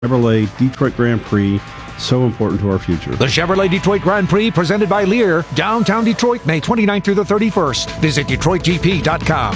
Chevrolet Detroit Grand Prix, so important to our future. The Chevrolet Detroit Grand Prix, presented by Lear, downtown Detroit, May 29th through the 31st. Visit DetroitGP.com.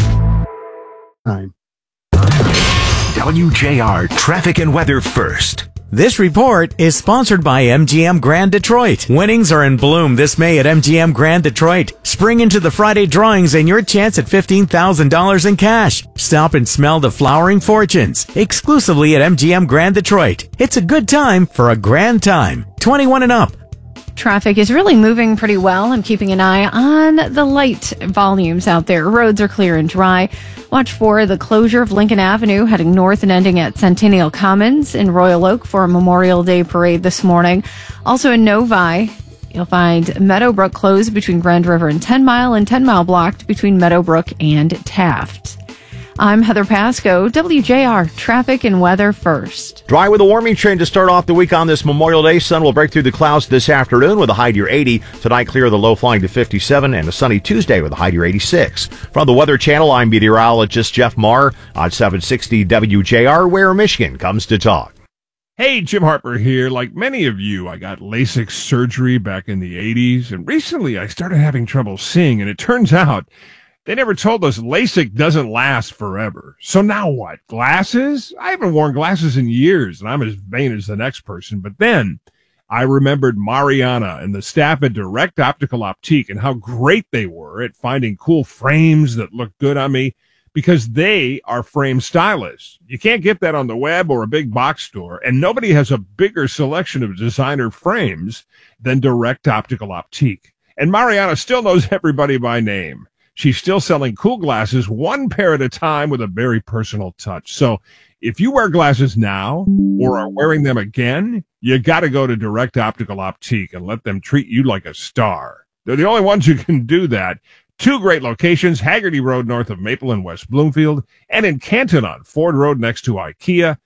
WJR Traffic and Weather First. This report is sponsored by MGM Grand Detroit. Winnings are in bloom this May at MGM Grand Detroit. Spring into the Friday drawings and your chance at $15,000 in cash. Stop and smell the flowering fortunes exclusively at MGM Grand Detroit. It's a good time for a grand time. 21 and up. Traffic is really moving pretty well. I'm keeping an eye on the light volumes out there. Roads are clear and dry. Watch for the closure of Lincoln Avenue heading north and ending at Centennial Commons in Royal Oak for a Memorial Day parade this morning. Also in Novi, you'll find Meadowbrook closed between Grand River and 10 Mile and 10 Mile blocked between Meadowbrook and Taft. I'm Heather Pasco, WJR Traffic and Weather First. Dry with a warming trend to start off the week on this Memorial Day. Sun will break through the clouds this afternoon with a high near 80. Tonight, clear of the low, flying to 57, and a sunny Tuesday with a high near 86. From the Weather Channel, I'm meteorologist Jeff Marr on 760 WJR, where Michigan comes to talk. Hey, Jim Harper here. Like many of you, I got LASIK surgery back in the 80s, and recently I started having trouble seeing, and it turns out they never told us LASIK doesn't last forever. So now what? Glasses? I haven't worn glasses in years, and I'm as vain as the next person. But then I remembered Mariana and the staff at Direct Optical Optique and how great they were at finding cool frames that look good on me, because they are frame stylists. You can't get that on the web or a big box store, and nobody has a bigger selection of designer frames than Direct Optical Optique. And Mariana still knows everybody by name. She's still selling cool glasses, one pair at a time, with a very personal touch. So if you wear glasses now or are wearing them again, you got to go to Direct Optical Optique and let them treat you like a star. They're the only ones who can do that. Two great locations, Haggerty Road north of Maple and West Bloomfield, and in Canton on Ford Road next to IKEA.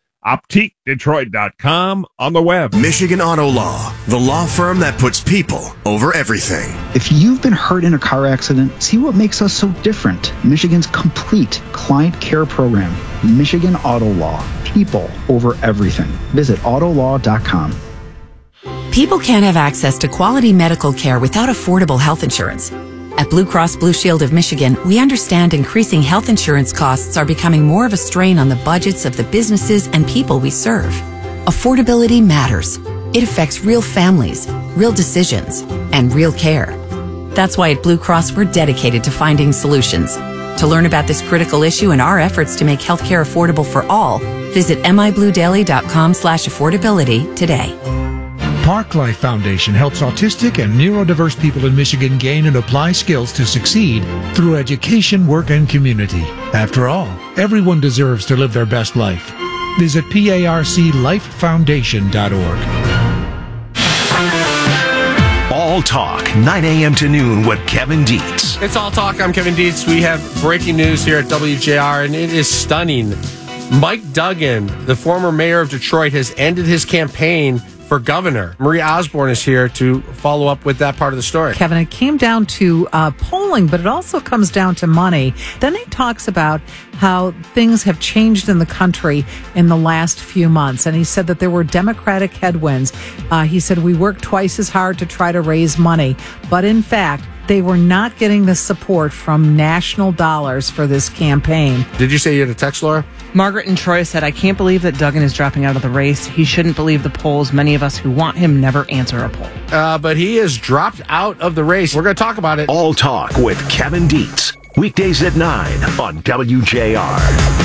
OptiqueDetroit.com on the web. Michigan Auto Law, the law firm that puts people over everything. If you've been hurt in a car accident, see what makes us so different. Michigan's complete client care program. Michigan Auto Law. People over everything. Visit Autolaw.com. People can't have access to quality medical care without affordable health insurance. At Blue Cross Blue Shield of Michigan, we understand increasing health insurance costs are becoming more of a strain on the budgets of the businesses and people we serve. Affordability matters. It affects real families, real decisions, and real care. That's why at Blue Cross we're dedicated to finding solutions. To learn about this critical issue and our efforts to make healthcare affordable for all, visit mibluedaily.com/affordability today. Park Life Foundation helps autistic and neurodiverse people in Michigan gain and apply skills to succeed through education, work, and community. After all, everyone deserves to live their best life. Visit parclifefoundation.org. All Talk, 9 a.m. to noon with Kevin Dietz. It's All Talk. I'm Kevin Dietz. We have breaking news here at WJR, and it is stunning. Mike Duggan, the former mayor of Detroit, has ended his campaign for governor. Maria Osborne is here to follow up with that part of the story. Kevin, it came down to polling, but it also comes down to money. Then he talks about how things have changed in the country in the last few months. And he said that there were Democratic headwinds. He said, we worked twice as hard to try to raise money. But in fact, they were not getting the support from national dollars for this campaign. Did you say you had a text, Laura? Margaret and Troy said, I can't believe that Duggan is dropping out of the race. He shouldn't believe the polls. Many of us who want him never answer a poll. But he has dropped out of the race. We're going to talk about it. All Talk with Kevin Dietz. Weekdays at 9 on WJR.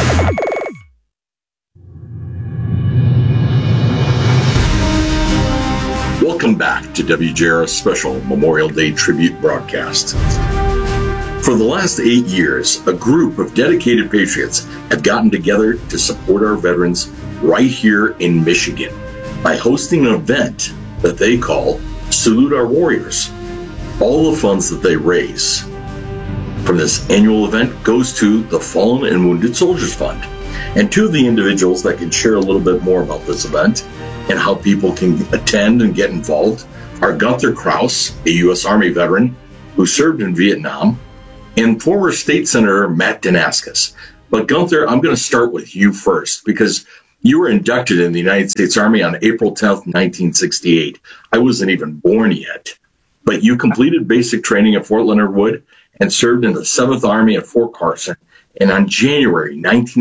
Welcome back to WJR's special Memorial Day tribute broadcast. For the last 8 years, a group of dedicated patriots have gotten together to support our veterans right here in Michigan by hosting an event that they call Salute Our Warriors. All the funds that they raise from this annual event goes to the Fallen and Wounded Soldiers Fund. And two of the individuals that can share a little bit more about this event and how people can attend and get involved are Gunther Krause, a U.S. Army veteran who served in Vietnam, and former State Senator Matt Danaskis. But Gunther, I'm going to start with you first, because You were inducted in the United States Army on April 10th, 1968. I wasn't even born yet. But you completed basic training at Fort Leonard Wood and served in the 7th Army at Fort Carson. And on January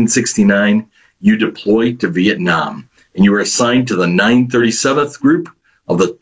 1969, you deployed to Vietnam. And you were assigned to the 937th Group of the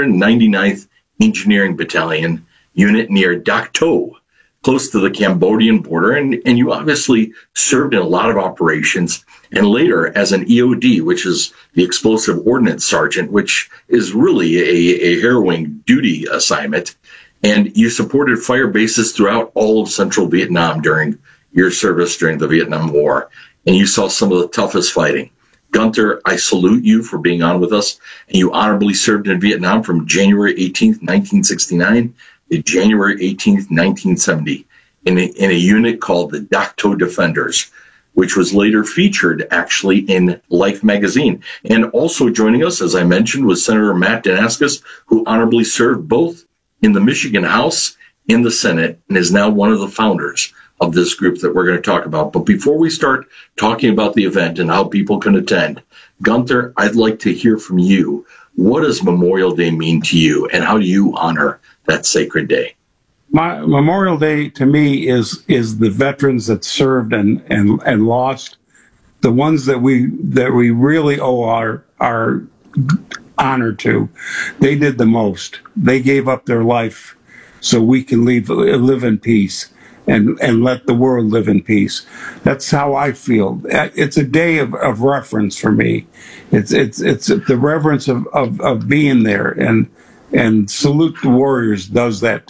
299th Engineering Battalion unit near Dak To, close to the Cambodian border. And you obviously served in a lot of operations. And later as an EOD, which is the Explosive Ordnance Sergeant, which is really a harrowing duty assignment. And you supported fire bases throughout all of central Vietnam during your service during the Vietnam War. And you saw some of the toughest fighting. Gunther, I salute you for being on with us. And you honorably served in Vietnam from January 18th, 1969 to January 18th, 1970 in a unit called the Dak To Defenders, which was later featured actually in Life magazine. And also joining us, as I mentioned, was Senator Matt Danaskis, who honorably served both in the Michigan House and the Senate and is now one of the founders of this group that we're going to talk about. But before we start talking about the event and how people can attend, Gunther, I'd like to hear from you. What does Memorial Day mean to you, and how do you honor that sacred day? My Memorial Day to me is the veterans that served and lost, the ones that we really owe our honor to. They did the most. They gave up their life so we can live in peace and let the world live in peace. That's how I feel. It's a day of reverence for me. It's the reverence of being there, and Salute the Warriors does that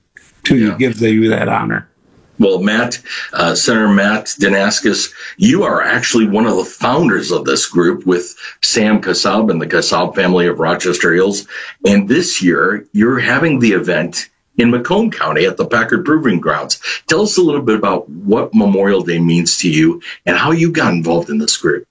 to you, gives you that honor. Well, Matt, Senator Matt Danaskis, you are actually one of the founders of this group with Sam Kassab and the Kassab family of Rochester Hills. And this year, you're having the event in Macomb County at the Packard Proving Grounds. Tell us a little bit about what Memorial Day means to you and how you got involved in this group.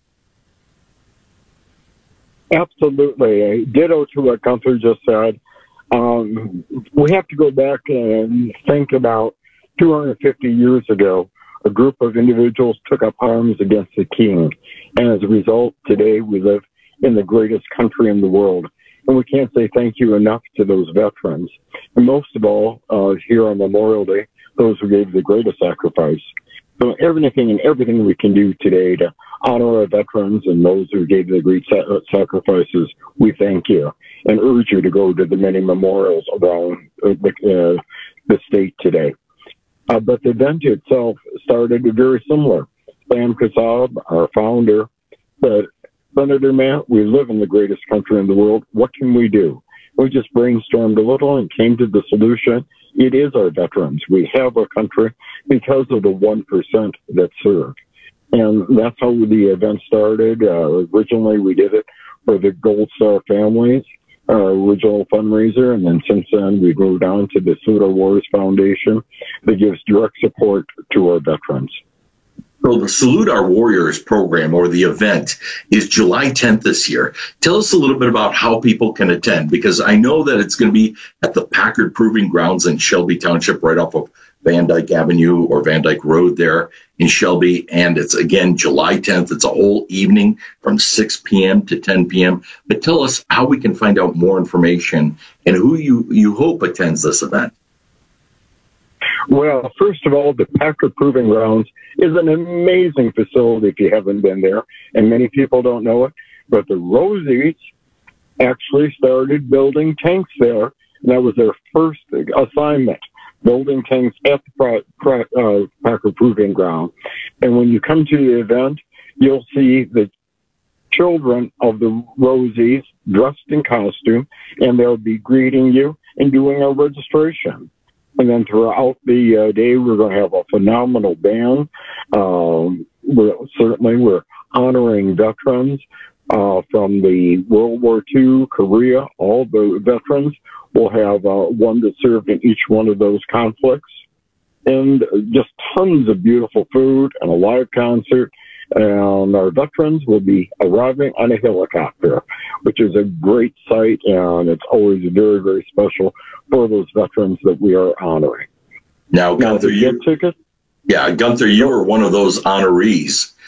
Absolutely. Ditto to what Gunther just said. We have to go back and think about 250 years ago, a group of individuals took up arms against the king. And as a result, today we live in the greatest country in the world. And we can't say thank you enough to those veterans. And most of all, here on Memorial Day, those who gave the greatest sacrifice. So everything we can do today to honor our veterans and those who gave the great sacrifices, we thank you and urge you to go to the many memorials around the state today. But the event itself started very similar. Sam Kassab, our founder, said, Senator Matt, we live in the greatest country in the world. What can we do? We just brainstormed a little and came to the solution. It is our veterans. We have our country because of the 1% that served. And that's how the event started. Originally, we did it for the Gold Star families, our original fundraiser. And then since then, we moved on to the Salute Our Warriors Foundation that gives direct support to our veterans. So the Salute Our Warriors program, or the event, is July 10th this year. Tell us a little bit about how people can attend, because I know that it's going to be at the Packard Proving Grounds in Shelby Township, right off of Van Dyke Avenue or Van Dyke Road there in Shelby. And it's, again, July 10th. It's a whole evening from 6 p.m. to 10 p.m. But tell us how we can find out more information and who you hope attends this event. Well, first of all, the Packard Proving Grounds is an amazing facility if you haven't been there, and many people don't know it, but the Rosies actually started building tanks there, and that was their first assignment, building tanks at the Packard Proving Ground. And when you come to the event, you'll see the children of the Rosies dressed in costume, and they'll be greeting you and doing a registration. And then throughout the day, we're going to have a phenomenal band. We're honoring veterans from the World War II, Korea. All the veterans will have one that served in each one of those conflicts. And just tons of beautiful food and a live concert. And our veterans will be arriving on a helicopter, which is a great sight, and it's always very, very special for those veterans that we are honoring. Now Gunther, Gunther, you were one of those honorees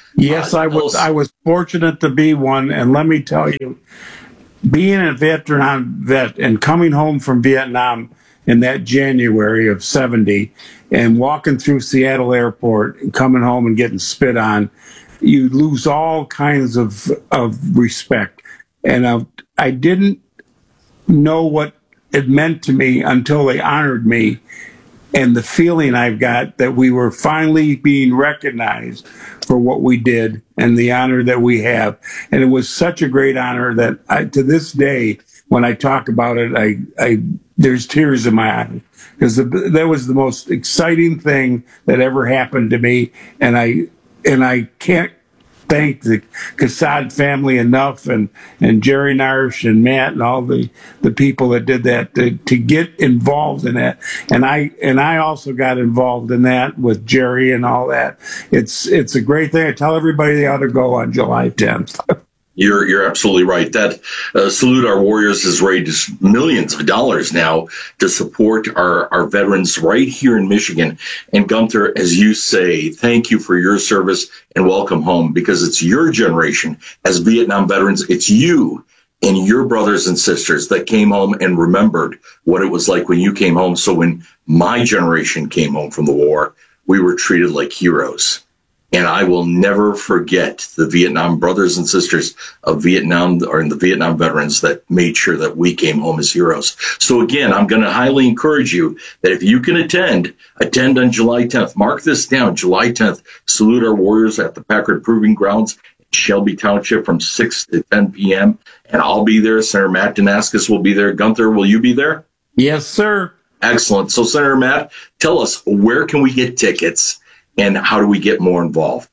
Yes, I was fortunate to be one, and let me tell you, being a vet and coming home from Vietnam in that January of 70 and walking through Seattle Airport and coming home and getting spit on, you lose all kinds of respect. And I didn't know what it meant to me until they honored me, and the feeling I've got that we were finally being recognized for what we did and the honor that we have. And it was such a great honor that to this day, when I talk about it, there's tears in my eyes, because that was the most exciting thing that ever happened to me. And I can't thank the Cassad family enough, and Jerry Narsh and Matt and all the people that did that to get involved in that. And I also got involved in that with Jerry and all that. It's a great thing. I tell everybody they ought to go on July 10th. You're absolutely right. That Salute Our Warriors has raised millions of dollars now to support our veterans right here in Michigan. And Gunther, as you say, thank you for your service and welcome home, because it's your generation as Vietnam veterans. It's you and your brothers and sisters that came home and remembered what it was like when you came home. So when my generation came home from the war, we were treated like heroes. And I will never forget the Vietnam brothers and sisters of Vietnam, or the Vietnam veterans, that made sure that we came home as heroes. So again, I'm going to highly encourage you that if you can attend on July 10th. Mark this down, July 10th, Salute Our Warriors at the Packard Proving Grounds, Shelby Township, from 6 to 10 p.m. And I'll be there. Senator Matt Danaskis will be there. Gunther, will you be there? Yes, sir. Excellent. So Senator Matt, tell us, where can we get tickets? And how do we get more involved?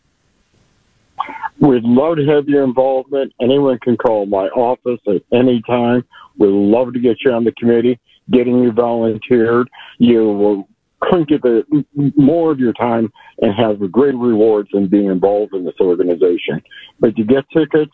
We'd love to have your involvement. Anyone can call my office at any time. We'd love to get you on the committee, getting you volunteered. You will couldn't get more of your time and have great rewards in being involved in this organization. But to get tickets,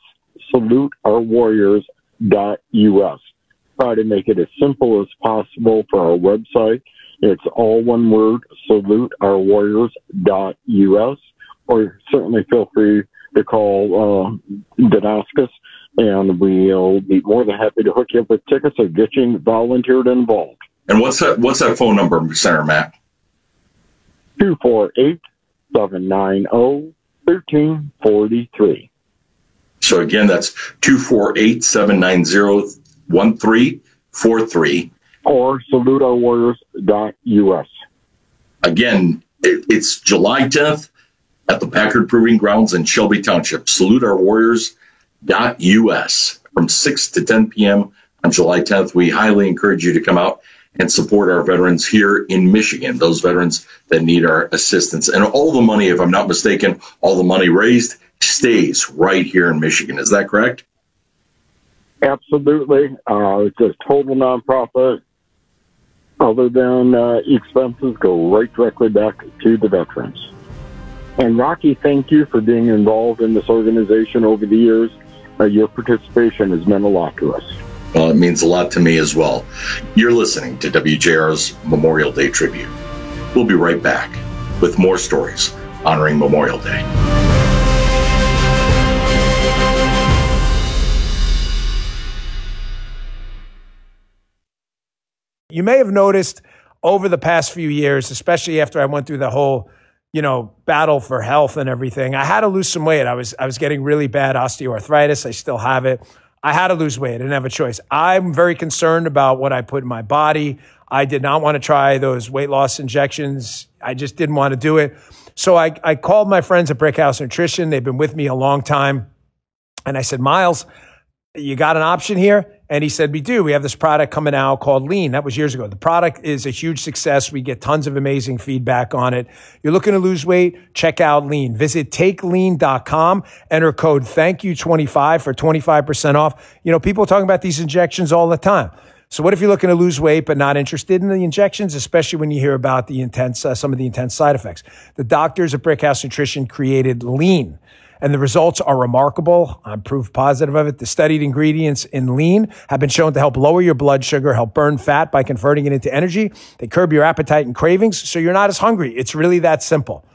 saluteourwarriors.us. Try to make it as simple as possible for our website. It's all one word, saluteourwarriors.us, or certainly feel free to call Danaskis, and we'll be more than happy to hook you up with tickets or get you volunteered and involved. And what's that phone number, Senator Matt? 248-790-1343. So again, that's 248-790-1343. Or saluteourwarriors.us. Again, it's July 10th at the Packard Proving Grounds in Shelby Township. Saluteourwarriors.us from 6 to 10 p.m. on July 10th. We highly encourage you to come out and support our veterans here in Michigan, those veterans that need our assistance. And all the money, if I'm not mistaken, all the money raised stays right here in Michigan. Is that correct? Absolutely. It's a total nonprofit. Other than expenses, go right directly back to the veterans. And Rocky, thank you for being involved in this organization over the years. Your participation has meant a lot to us. Well, it means a lot to me as well. You're listening to WJR's Memorial Day Tribute. We'll be right back with more stories honoring Memorial Day. You may have noticed over the past few years, especially after I went through the whole, battle for health and everything, I had to lose some weight. I was getting really bad osteoarthritis. I still have it. I had to lose weight. I didn't have a choice. I'm very concerned about what I put in my body. I did not want to try those weight loss injections. I just didn't want to do it. So I called my friends at Brickhouse Nutrition. They've been with me a long time. And I said, Miles, you got an option here? And he said, we do. We have this product coming out called Lean. That was years ago. The product is a huge success. We get tons of amazing feedback on it. You're looking to lose weight? Check out Lean. Visit takelean.com. Enter code THANKYOU25 for 25% off. People are talking about these injections all the time. So what if you're looking to lose weight but not interested in the injections, especially when you hear about the some of the intense side effects? The doctors at Brickhouse Nutrition created Lean, and the results are remarkable. I'm proof positive of it. The studied ingredients in Lean have been shown to help lower your blood sugar, help burn fat by converting it into energy. They curb your appetite and cravings, so you're not as hungry. It's really that simple.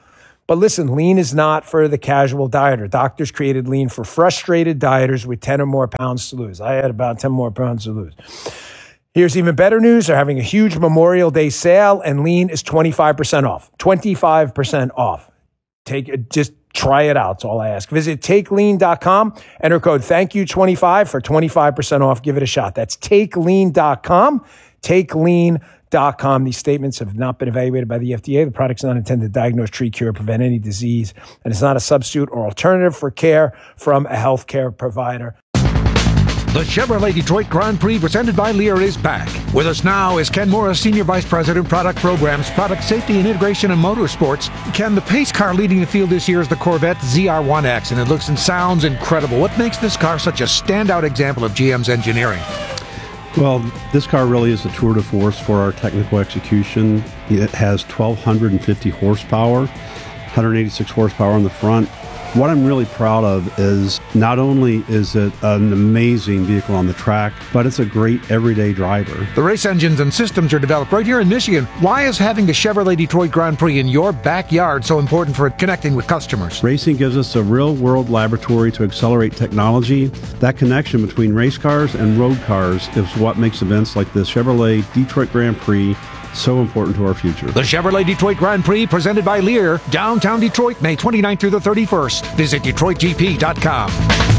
But listen, lean is not for the casual dieter. Doctors created lean for frustrated dieters with 10 or more pounds to lose. I had about 10 more pounds to lose. Here's even better news. They're having a huge Memorial Day sale, and lean is 25% off. 25% off. Just try it out. That's all I ask. Visit takelean.com. Enter code THANKYOU25 for 25% off. Give it a shot. That's takelean.com. Takelean.com. These statements have not been evaluated by the FDA. The product's not intended to diagnose, treat, cure, prevent any disease, and it's not a substitute or alternative for care from a healthcare provider. The Chevrolet Detroit Grand Prix presented by Lear is back. With us now is Ken Morris, Senior Vice President, Product Programs, Product Safety and Integration and Motorsports. Ken, the pace car leading the field this year is the Corvette ZR1X, and it looks and sounds incredible. What makes this car such a standout example of GM's engineering? Well, this car really is a tour de force for our technical execution. It has 1,250 horsepower, 186 horsepower on the front. What I'm really proud of is not only is it an amazing vehicle on the track, but it's a great everyday driver. The race engines and systems are developed right here in Michigan. Why is having the Chevrolet Detroit Grand Prix in your backyard so important for connecting with customers? Racing gives us a real-world laboratory to accelerate technology. That connection between race cars and road cars is what makes events like the Chevrolet Detroit Grand Prix so important to our future. The Chevrolet Detroit Grand Prix presented by Lear, downtown Detroit, May 29th through the 31st. Visit DetroitGP.com.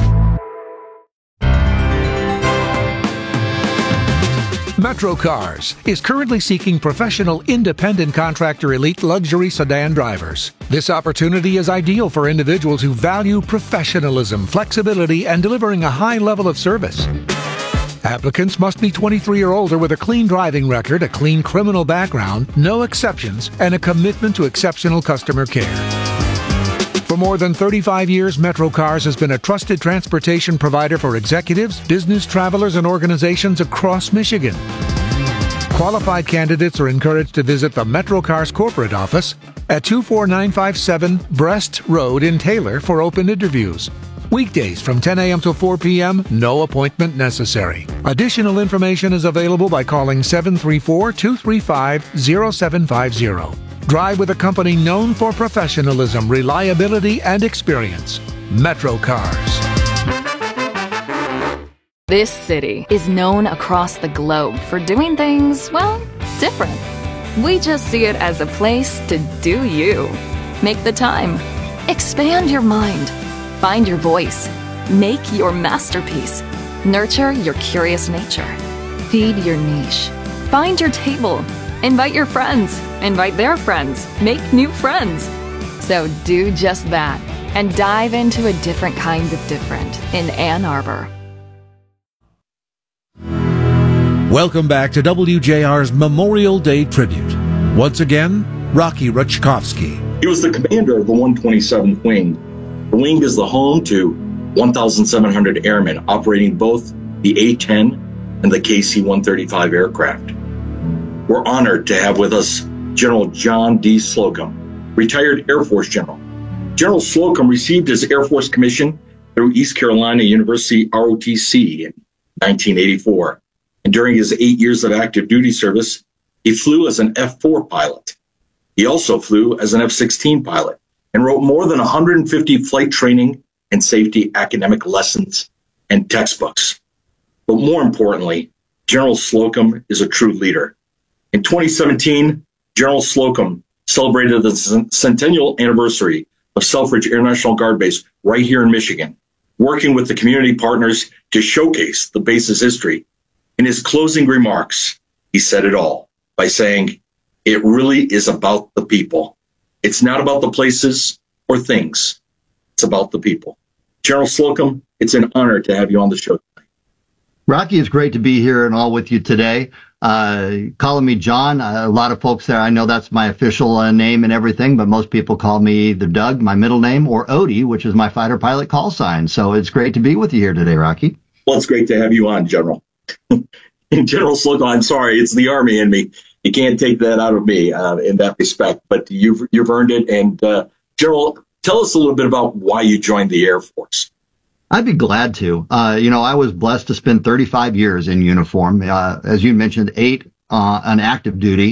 Metro Cars is currently seeking professional independent contractor elite luxury sedan drivers. This opportunity is ideal for individuals who value professionalism, flexibility, and delivering a high level of service. Applicants must be 23 or older with a clean driving record, a clean criminal background, no exceptions, and a commitment to exceptional customer care. For more than 35 years, Metro Cars has been a trusted transportation provider for executives, business travelers, and organizations across Michigan. Qualified candidates are encouraged to visit the Metro Cars corporate office at 24957 Brest Road in Taylor for open interviews. Weekdays from 10 a.m. to 4 p.m., no appointment necessary. Additional information is available by calling 734-235-0750. Drive with a company known for professionalism, reliability, and experience. Metro Cars. This city is known across the globe for doing things, well, different. We just see it as a place to do you. Make the time. Expand your mind. Find your voice. Make your masterpiece. Nurture your curious nature. Feed your niche. Find your table. Invite your friends. Invite their friends. Make new friends. So do just that and dive into a different kind of different in Ann Arbor. Welcome back to WJR's Memorial Day Tribute. Once again, Rocky Rutschkowski. He was the commander of the 127th Wing. The wing is the home to 1,700 airmen operating both the A-10 and the KC-135 aircraft. We're honored to have with us General John D. Slocum, retired Air Force General. General Slocum received his Air Force commission through East Carolina University ROTC in 1984. And during his 8 years of active duty service, he flew as an F-4 pilot. He also flew as an F-16 pilot and wrote more than 150 flight training and safety academic lessons and textbooks. But more importantly, General Slocum is a true leader. In 2017, General Slocum celebrated the centennial anniversary of Selfridge Air National Guard Base right here in Michigan, working with the community partners to showcase the base's history. In his closing remarks, he said it all by saying, "It really is about the people. It's not about the places or things. It's about the people." General Slocum, it's an honor to have you on the show tonight. Rocky, it's great to be here and all with you today. Calling me John, a lot of folks there, I know that's my official name and everything, but most people call me either Doug, my middle name, or Odie, which is my fighter pilot call sign. So it's great to be with you here today, Rocky. Well, it's great to have you on, General. General Slocum, I'm sorry, it's the Army in me. You can't take that out of me in that respect, but you've earned it. And General, tell us a little bit about why you joined the Air Force. I'd be glad to. I was blessed to spend 35 years in uniform. As you mentioned, 8 on active duty.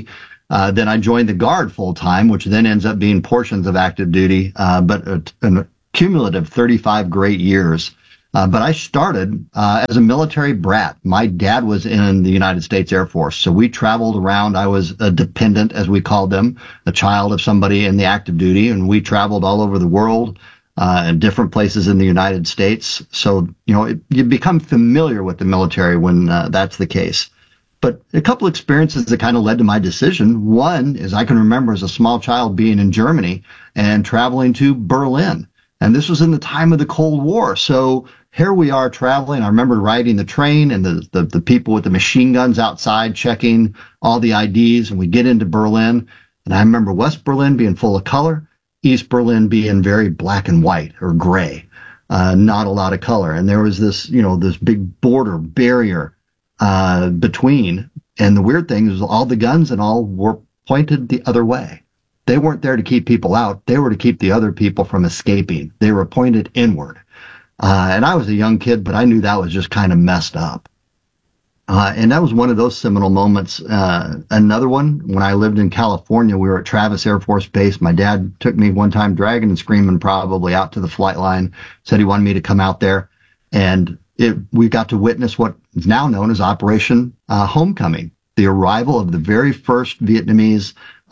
Then I joined the Guard full time, which then ends up being portions of active duty, but a cumulative 35 great years. But I started as a military brat. My dad was in the United States Air Force, so we traveled around. I was a dependent, as we called them, a child of somebody in the active duty, and we traveled all over the world, in different places in the United States. So, you become familiar with the military when that's the case. But a couple experiences that kind of led to my decision. One is I can remember as a small child being in Germany and traveling to Berlin. And this was in the time of the Cold War. So here we are traveling. I remember riding the train and the people with the machine guns outside checking all the IDs. And we get into Berlin. And I remember West Berlin being full of color, East Berlin being very black and white or gray, not a lot of color. And there was this, this big border barrier between. And the weird thing is all the guns and all were pointed the other way. They weren't there to keep people out. They were to keep the other people from escaping. They were pointed inward. And I was a young kid, but I knew that was just kind of messed up. And that was one of those seminal moments. Another one, when I lived in California, we were at Travis Air Force Base. My dad took me one time dragging and screaming probably out to the flight line, said he wanted me to come out there. And we got to witness what is now known as Operation Homecoming, the arrival of the very first Vietnamese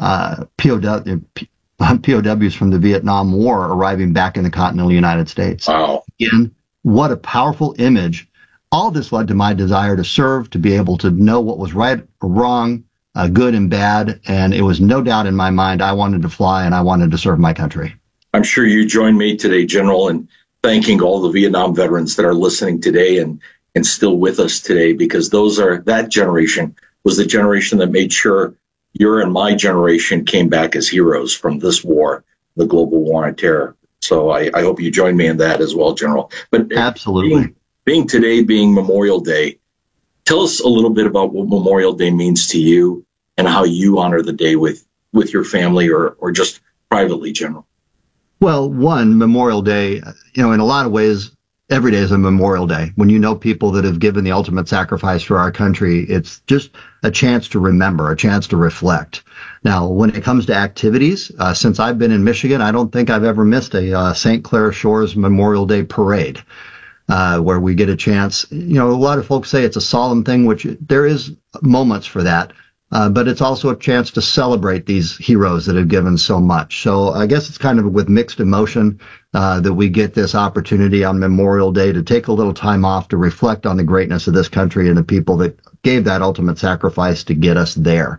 POWs from the Vietnam War arriving back in the continental United States. Wow. Again, what a powerful image. All this led to my desire to serve, to be able to know what was right or wrong, good and bad. And it was no doubt in my mind I wanted to fly and I wanted to serve my country. I'm sure you join me today, General, in thanking all the Vietnam veterans that are listening today and still with us today, because that generation was the generation that made sure your and my generation came back as heroes from this war, the global war on terror. So I hope you join me in that as well, General. But absolutely. Being today being Memorial Day, tell us a little bit about what Memorial Day means to you and how you honor the day with your family or just privately, General. Well, one, Memorial Day, in a lot of ways, every day is a Memorial Day. When you know people that have given the ultimate sacrifice for our country, it's just a chance to remember, a chance to reflect. Now, when it comes to activities, since I've been in Michigan, I don't think I've ever missed a St. Clair Shores Memorial Day parade, where we get a chance. A lot of folks say it's a solemn thing, which there is moments for that. But it's also a chance to celebrate these heroes that have given so much. So I guess it's kind of with mixed emotion that we get this opportunity on Memorial Day to take a little time off to reflect on the greatness of this country and the people that gave that ultimate sacrifice to get us there.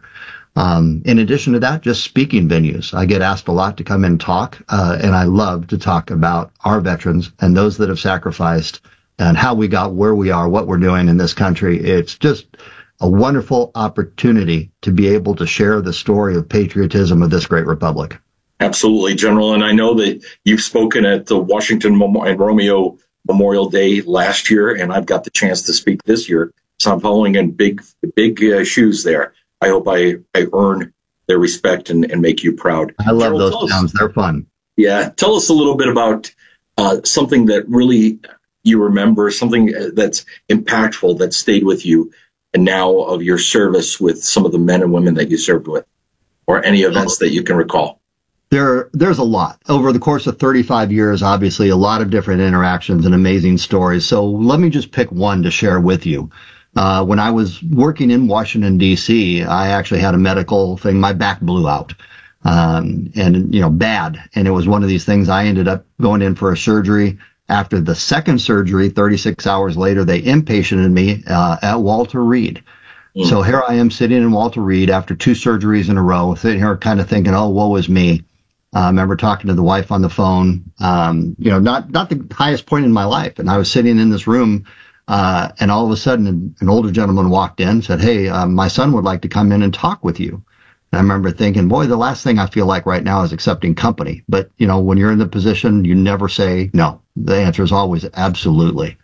In addition to that, just speaking venues. I get asked a lot to come and talk, and I love to talk about our veterans and those that have sacrificed and how we got where we are, what we're doing in this country. It's just a wonderful opportunity to be able to share the story of patriotism of this great republic. Absolutely, General. And I know that you've spoken at the Washington and Romeo Memorial Day last year, and I've got the chance to speak this year. So I'm following in big shoes there. I hope I earn their respect and make you proud. I love General, those towns. They're fun. Yeah. Tell us a little bit about something that really you remember, something that's impactful that stayed with you, and now of your service with some of the men and women that you served with, or any events that you can recall. There's a lot. Over the course of 35 years, obviously, a lot of different interactions and amazing stories. So let me just pick one to share with you. When I was working in Washington, D.C., I actually had a medical thing. My back blew out, and bad. And it was one of these things. I ended up going in for a surgery. After the second surgery, 36 hours later, they inpatiented me at Walter Reed. Mm. So here I am sitting in Walter Reed after 2 surgeries in a row, sitting here kind of thinking, oh, woe is me. I remember talking to the wife on the phone, not the highest point in my life. And I was sitting in this room, and all of a sudden an older gentleman walked in and said, hey, my son would like to come in and talk with you. And I remember thinking, boy, the last thing I feel like right now is accepting company. But, when you're in the position, you never say no. The answer is always absolutely.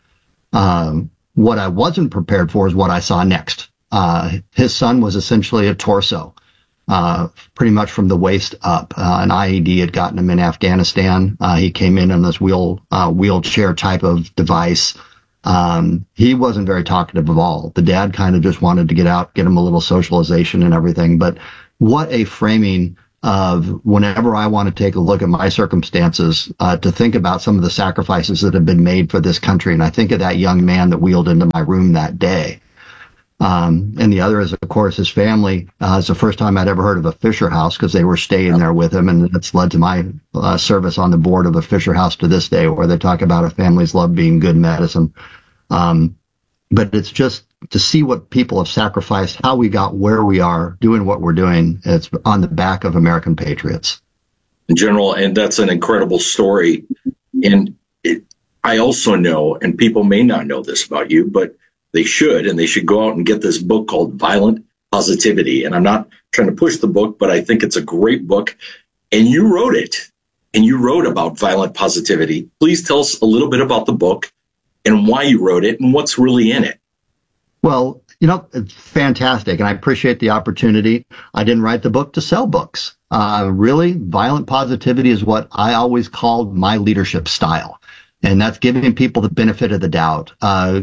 What I wasn't prepared for is what I saw next. His son was essentially a torso, pretty much from the waist up. An IED had gotten him in Afghanistan. He came in on this wheelchair type of device. He wasn't very talkative at all. The dad kind of just wanted to get out, get him a little socialization and everything. But, what a framing of whenever I want to take a look at my circumstances, to think about some of the sacrifices that have been made for this country. And I think of that young man that wheeled into my room that day. And the other is, of course, his family. It's the first time I'd ever heard of a Fisher House because they were staying there with him. And it's led to my service on the board of a Fisher House to this day, where they talk about a family's love being good medicine. But it's just to see what people have sacrificed, how we got where we are, doing what we're doing. It's on the back of American patriots. General, and that's an incredible story. And I also know, and people may not know this about you, but they should, and they should go out and get this book called Violent Positivity. And I'm not trying to push the book, but I think it's a great book. And you wrote it, and you wrote about violent positivity. Please tell us a little bit about the book and why you wrote it and what's really in it. Well, it's fantastic, and I appreciate the opportunity. I didn't write the book to sell books. Really, violent positivity is what I always called my leadership style, and that's giving people the benefit of the doubt.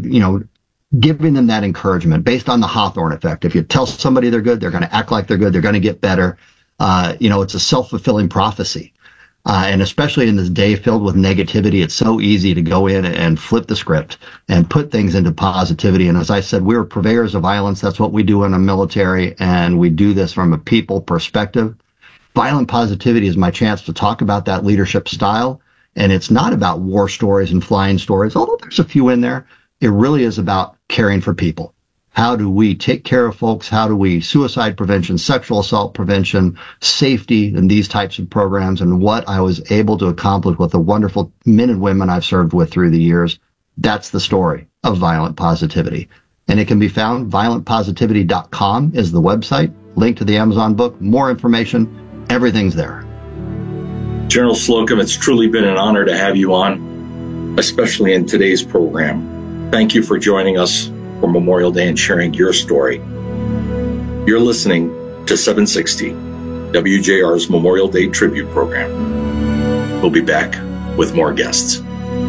Giving them that encouragement based on the Hawthorne effect. If you tell somebody they're good, they're going to act like they're good. They're going to get better. It's a self-fulfilling prophecy. And especially in this day filled with negativity, it's so easy to go in and flip the script and put things into positivity. And as I said, we're purveyors of violence. That's what we do in the military. And we do this from a people perspective. Violent positivity is my chance to talk about that leadership style. And it's not about war stories and flying stories, although there's a few in there. It really is about caring for people. How do we take care of folks? How do we suicide prevention, sexual assault prevention, safety, and these types of programs, and what I was able to accomplish with the wonderful men and women I've served with through the years. That's the story of Violent Positivity. And it can be found, violentpositivity.com is the website, link to the Amazon book, more information, everything's there. General Slocum, it's truly been an honor to have you on, especially in today's program. Thank you for joining us for Memorial Day and sharing your story. You're listening to 760, WJR's Memorial Day Tribute Program. We'll be back with more guests.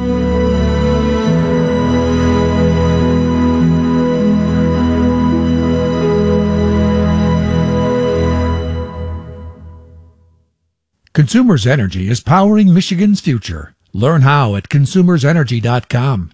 Consumers Energy is powering Michigan's future. Learn how at consumersenergy.com.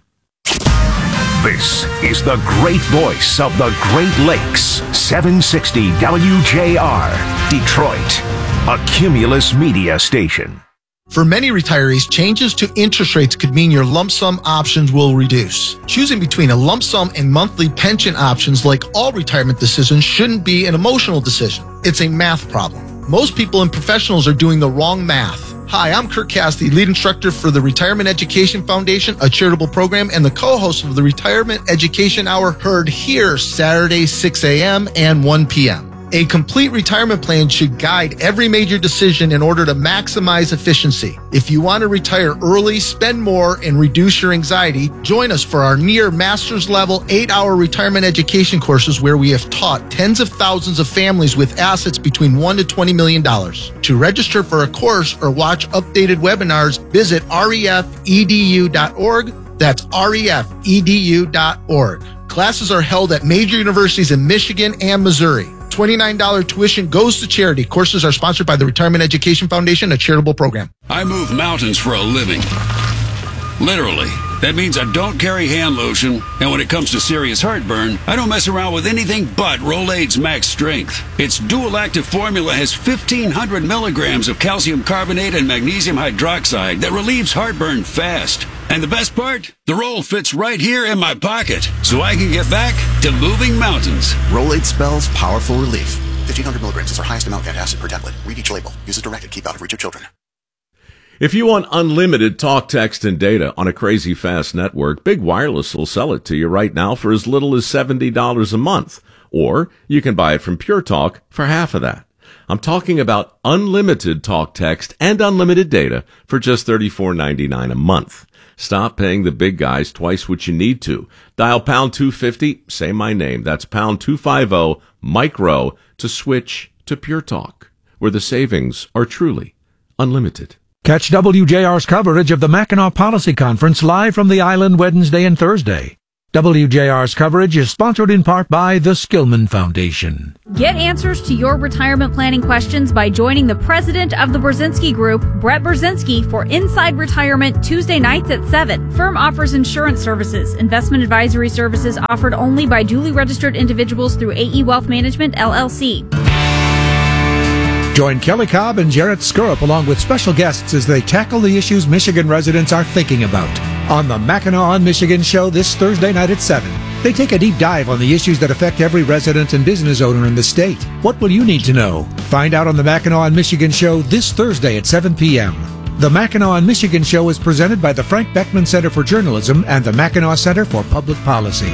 This is the great voice of the Great Lakes, 760 WJR, Detroit, a Cumulus media station. For many retirees, changes to interest rates could mean your lump sum options will reduce. Choosing between a lump sum and monthly pension options, like all retirement decisions, shouldn't be an emotional decision. It's a math problem. Most people and professionals are doing the wrong math. Hi, I'm Kirk Cassidy, lead instructor for the Retirement Education Foundation, a charitable program, and the co-host of the Retirement Education Hour, heard here Saturday, 6 a.m. and 1 p.m. A complete retirement plan should guide every major decision in order to maximize efficiency. If you want to retire early, spend more, and reduce your anxiety, join us for our near master's level 8-hour retirement education courses, where we have taught tens of thousands of families with assets between $1 to $20 million. To register for a course or watch updated webinars, visit refedu.org. That's refedu.org. Classes are held at major universities in Michigan and Missouri. $29 tuition goes to charity. Courses are sponsored by the Retirement Education Foundation, a charitable program. I move mountains for a living. Literally. That means I don't carry hand lotion, and when it comes to serious heartburn, I don't mess around with anything but Rolaids Max Strength. Its dual active formula has 1,500 milligrams of calcium carbonate and magnesium hydroxide that relieves heartburn fast. And the best part? The roll fits right here in my pocket, so I can get back to moving mountains. Rolaids spells powerful relief. 1,500 milligrams is our highest amount of antacid per tablet. Read each label. Use as directed. Keep out of reach of children. If you want unlimited talk, text, and data on a crazy fast network, Big Wireless will sell it to you right now for as little as $70 a month. Or you can buy it from Pure Talk for half of that. I'm talking about unlimited talk, text, and unlimited data for just $34.99 a month. Stop paying the big guys twice what you need to. Dial pound 250, say my name. That's pound 250 micro to switch to Pure Talk, where the savings are truly unlimited. Catch WJR's coverage of the Mackinac Policy Conference live from the island Wednesday and Thursday. WJR's coverage is sponsored in part by the Skillman Foundation. Get answers to your retirement planning questions by joining the president of the Brzezinski Group, Brett Brzezinski, for Inside Retirement Tuesday nights at 7. Firm offers insurance services, investment advisory services offered only by duly registered individuals through AE Wealth Management, LLC. Join Kelly Cobb and Jarrett Skurup along with special guests as they tackle the issues Michigan residents are thinking about. On the Mackinac on Michigan show this Thursday night at 7. They take a deep dive on the issues that affect every resident and business owner in the state. What will you need to know? Find out on the Mackinac on Michigan show this Thursday at 7 p.m. The Mackinac on Michigan show is presented by the Frank Beckman Center for Journalism and the Mackinac Center for Public Policy.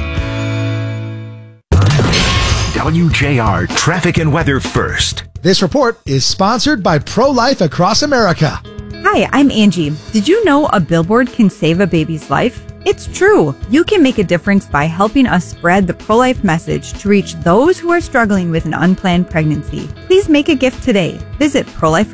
WJR Traffic and Weather First. This report is sponsored by Pro-Life Across America. Hi, I'm Angie. Did you know a billboard can save a baby's life? It's true. You can make a difference by helping us spread the pro-life message to reach those who are struggling with an unplanned pregnancy. Please make a gift today. Visit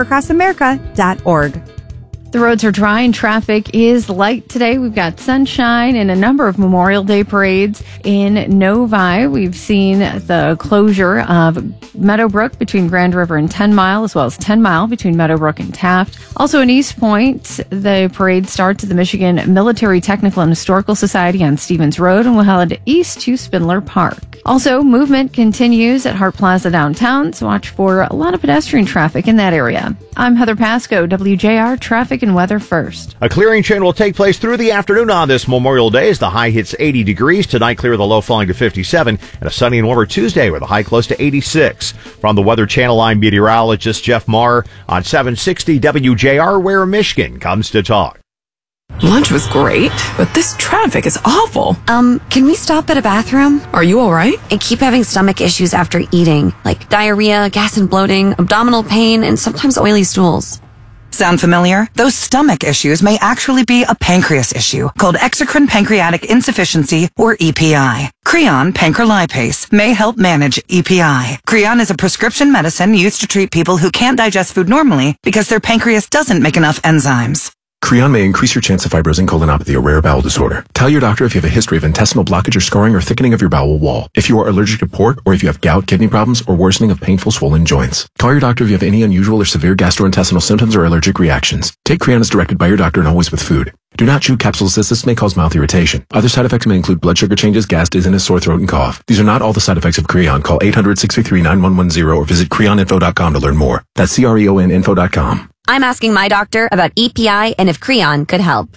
prolifeacrossamerica.org. The roads are dry and traffic is light today. We've got sunshine and a number of Memorial Day parades in Novi. We've seen the closure of Meadowbrook between Grand River and 10 Mile, as well as 10 Mile between Meadowbrook and Taft. Also in East Point, the parade starts at the Michigan Military Technical and Historical Society on Stevens Road and will head east to Spindler Park. Also, movement continues at Hart Plaza downtown, so watch for a lot of pedestrian traffic in that area. I'm Heather Pasco, WJR Traffic and Weather First. A clearing chain will take place through the afternoon on this Memorial Day as the high hits 80 degrees. Tonight, clear the low falling to 57, and a sunny and warmer Tuesday with a high close to 86. From the Weather Channel, I'm meteorologist Jeff Marr on 760 WJR, where Michigan comes to talk. Lunch was great, but this traffic is awful. Can we stop at a bathroom? Are you all right? I keep having stomach issues after eating, like diarrhea, gas and bloating, abdominal pain, and sometimes oily stools. Sound familiar? Those stomach issues may actually be a pancreas issue called exocrine pancreatic insufficiency, or EPI. Creon pancrelipase may help manage EPI. Creon is a prescription medicine used to treat people who can't digest food normally because their pancreas doesn't make enough enzymes. Creon may increase your chance of fibrosing colonopathy, a rare bowel disorder. Tell your doctor if you have a history of intestinal blockage or scarring or thickening of your bowel wall, if you are allergic to pork, or if you have gout, kidney problems, or worsening of painful swollen joints. Call your doctor if you have any unusual or severe gastrointestinal symptoms or allergic reactions. Take Creon as directed by your doctor and always with food. Do not chew capsules as this may cause mouth irritation. Other side effects may include blood sugar changes, gas, dizziness, sore throat, and cough. These are not all the side effects of Creon. Call 800-633-9110 or visit creoninfo.com to learn more. That's CREONinfo.com. I'm asking my doctor about EPI and if Creon could help.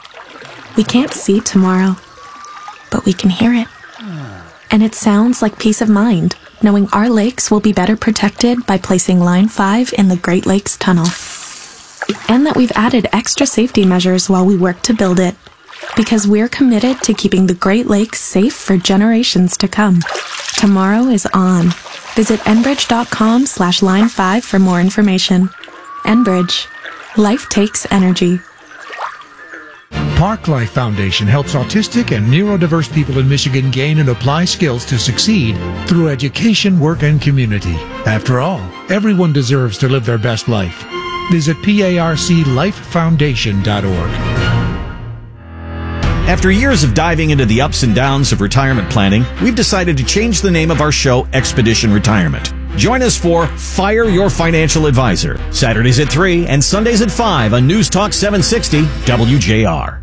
We can't see tomorrow, but we can hear it. And it sounds like peace of mind, knowing our lakes will be better protected by placing Line 5 in the Great Lakes Tunnel. And that we've added extra safety measures while we work to build it, because we're committed to keeping the Great Lakes safe for generations to come. Tomorrow is on. Visit enbridge.com/line5 for more information. Enbridge. Life takes energy. Park Life Foundation helps autistic and neurodiverse people in Michigan gain and apply skills to succeed through education, work, and community. After all, everyone deserves to live their best life. Visit parclifefoundation.org. After years of diving into the ups and downs of retirement planning, we've decided to change the name of our show, Expedition Retirement. Join us for Fire Your Financial Advisor, Saturdays at 3 and Sundays at 5 on News Talk 760 WJR.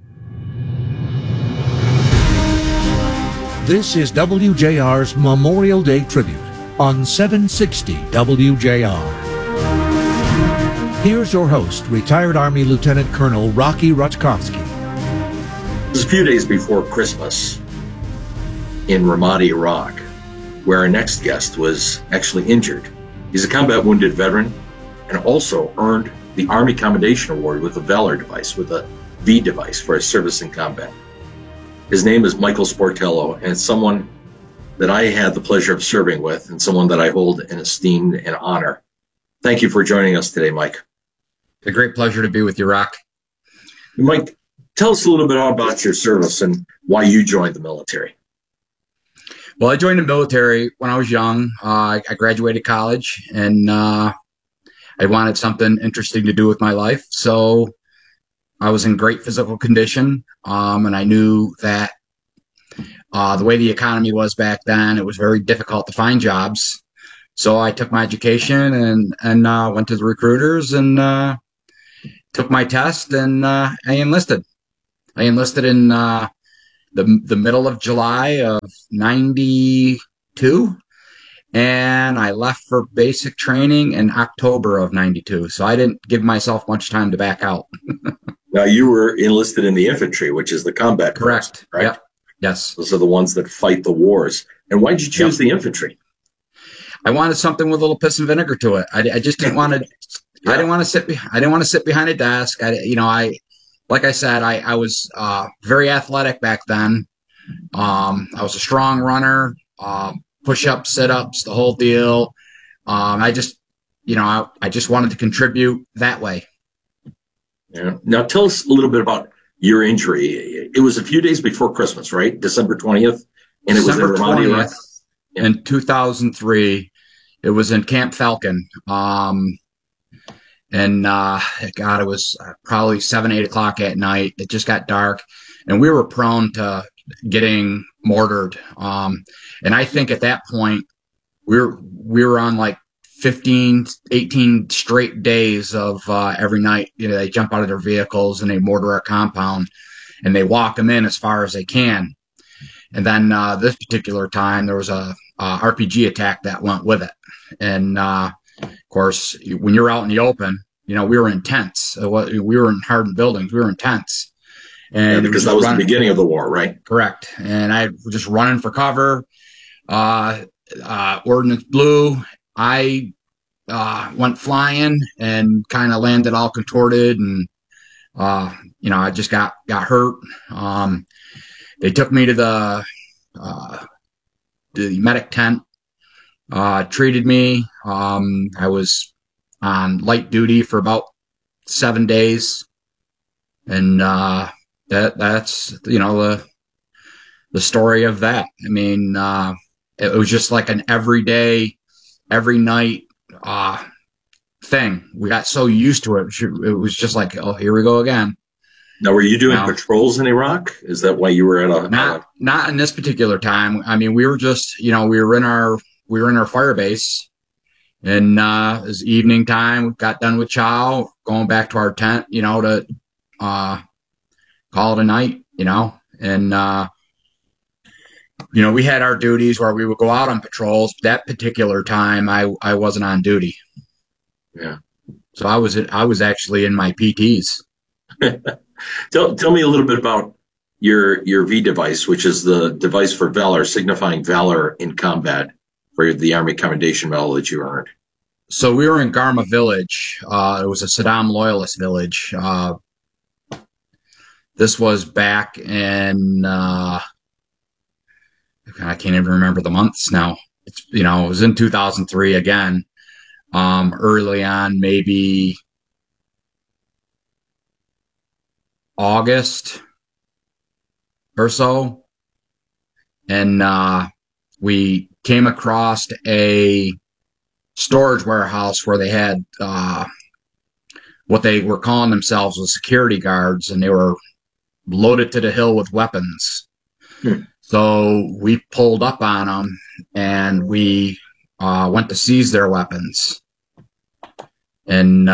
This is WJR's Memorial Day Tribute on 760 WJR. Here's your host, retired Army Lieutenant Colonel Rocky Ruchkowski. It was a few days before Christmas in Ramadi, Iraq, where our next guest was actually injured. He's a combat wounded veteran and also earned the Army Commendation Award with a Valor device, with a V device for his service in combat. His name is Michael Sportello, and it's someone that I had the pleasure of serving with and someone that I hold in esteem and honor. Thank you for joining us today, Mike. It's a great pleasure to be with you, Rock. Mike, tell us a little bit about your service and why you joined the military. Well, I joined the military when I was young. I graduated college, and I wanted something interesting to do with my life. So I was in great physical condition, and I knew that the way the economy was back then, it was very difficult to find jobs. So I took my education and went to the recruiters and took my test, and I enlisted. I enlisted in the middle of July of 92, and I left for basic training in October of 92. So I didn't give myself much time to back out. Now, you were enlisted in the infantry, which is the combat. Correct. Right? Yep. Yes. Those are the ones that fight the wars. And why did you choose the infantry? I wanted something with a little piss and vinegar to it. I just didn't want to. I didn't want to sit. I didn't want to sit behind a desk. Like I said, I was very athletic back then. I was a strong runner, push-ups, sit-ups, the whole deal. I just wanted to contribute that way. Yeah. Now tell us a little bit about your injury. It was a few days before Christmas, right? December 20th, and it December was in Ramadi, right? In 2003. It was in Camp Falcon. And it was probably 7, 8 o'clock at night. It just got dark, and we were prone to getting mortared. And I think at that point we were on like 15, 18 straight days of every night. They jump out of their vehicles and they mortar our compound, and they walk them in as far as they can. And then this particular time there was a RPG attack that went with it. And of course, when you're out in the open, we were in tents. We were in hardened buildings. We were in tents. And because that was the beginning of the war, right? Correct. And I was just running for cover. Ordnance blew. I went flying and kind of landed all contorted, and I just got hurt. They took me to the medic tent, treated me. I was on light duty for about 7 days, and that's the story of that. I mean, it was just like an everyday, every night thing. We got so used to it. It was just like, oh, here we go again. Now, were you doing patrols in Iraq? Is that why you were at not in this particular time? I mean, we were just, we were in our fire base, and it was evening time. We got done with chow, going back to our tent, to call it a night, and we had our duties where we would go out on patrols. That particular time, I wasn't on duty. Yeah. So I was actually in my PTs. Tell me a little bit about your V device, which is the device for valor, signifying valor in combat for the Army Commendation Medal that you earned. So we were in Garma Village. It was a Saddam loyalist village. This was back in, I can't even remember the months now. It was in 2003 again. Early on, maybe August or so, and we came across a storage warehouse where they had what they were calling themselves was security guards, and they were loaded to the hill with weapons. So we pulled up on them, and we went to seize their weapons, and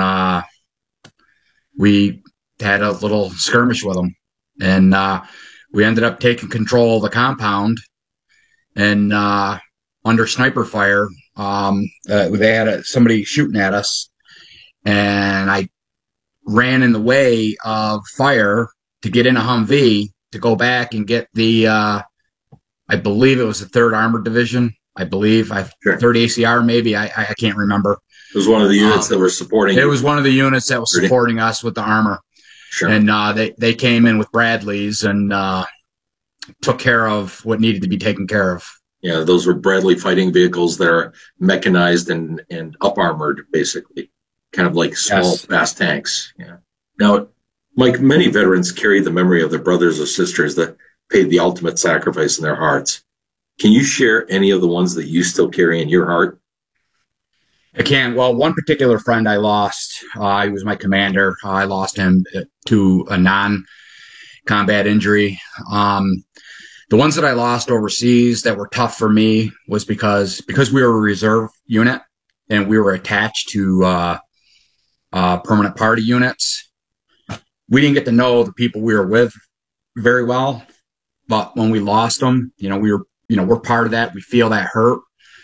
we had a little skirmish with them, and we ended up taking control of the compound, and under sniper fire, they had somebody shooting at us, and I ran in the way of fire to get in a Humvee to go back and get the, I believe it was the 3rd Armored Division. I believe 3rd ACR, maybe. I can't remember. It was one of the units that were supporting. It was one of the units that was supporting us with the armor. Sure. And they came in with Bradleys and took care of what needed to be taken care of. Yeah, those were Bradley fighting vehicles that are mechanized and up armored, basically, kind of like small, fast tanks. Yeah. Now, Mike, many veterans carry the memory of their brothers or sisters that paid the ultimate sacrifice in their hearts. Can you share any of the ones that you still carry in your heart? I can. Well, one particular friend I lost, he was my commander. I lost him to a non-combat injury. The The ones that I lost overseas that were tough for me was because we were a reserve unit and we were attached to permanent party units. We didn't get to know the people we were with very well, but when we lost them, we're part of that. We feel that hurt.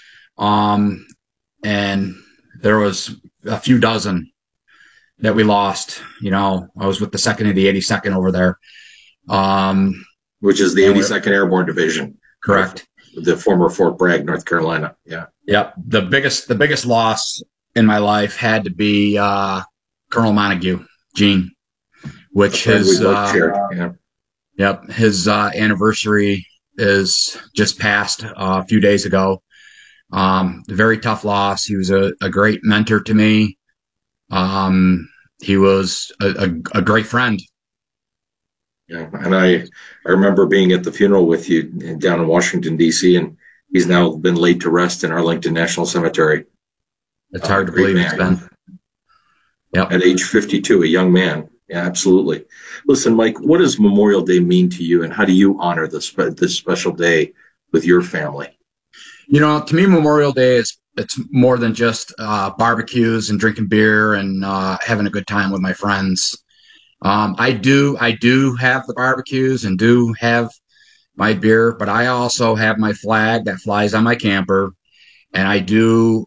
And there was a few dozen that we lost. I was with the 2nd of the 82nd over there. Which is the 82nd Airborne Division. Correct. The former Fort Bragg, North Carolina. Yeah. Yep. The biggest loss in my life had to be Colonel Montague, Gene, which his anniversary is just passed a few days ago. Very tough loss. He was a great mentor to me. He was a great friend. Yeah, and I remember being at the funeral with you down in Washington, D.C., and he's now been laid to rest in Arlington National Cemetery. It's hard to believe it's been. Yep. At age 52, a young man. Yeah, absolutely. Listen, Mike, what does Memorial Day mean to you, and how do you honor this special day with your family? To me, Memorial Day it's more than just barbecues and drinking beer and having a good time with my friends. I do have the barbecues and do have my beer, but I also have my flag that flies on my camper, and I do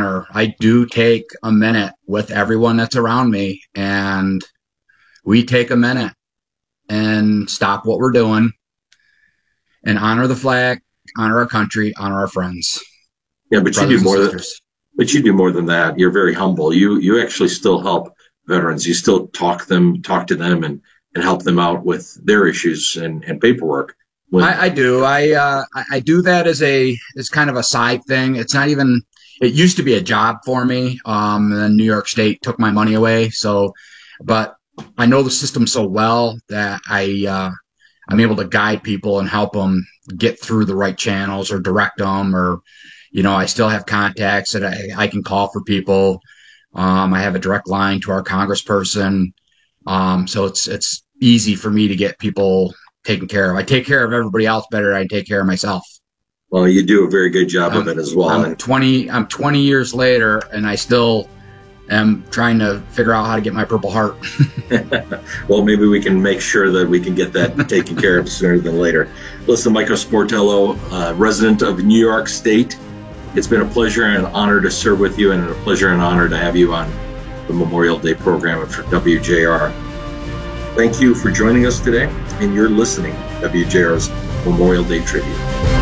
take a minute with everyone that's around me, and we take a minute and stop what we're doing and honor the flag, honor our country, honor our friends. Yeah, but you do more than that. You're very humble. You actually still help veterans. You still talk to them and help them out with their issues and paperwork. I do. I do that as kind of a side thing. It's not even, it used to be a job for me. And then New York State took my money away. But I know the system so well that I'm able to guide people and help them get through the right channels or direct them, or, I still have contacts that I can call for people. I have a direct line to our congressperson. So it's easy for me to get people taken care of. I take care of everybody else better than I take care of myself. Well, you do a very good job of it as well. I'm 20 years later, and I still am trying to figure out how to get my Purple Heart. Well, maybe we can make sure that we can get that taken care of sooner than later. Listen, Michael Sportello, resident of New York State, it's been a pleasure and an honor to serve with you, and a pleasure and honor to have you on the Memorial Day program for WJR. Thank you for joining us today, and you're listening to WJR's Memorial Day Tribute.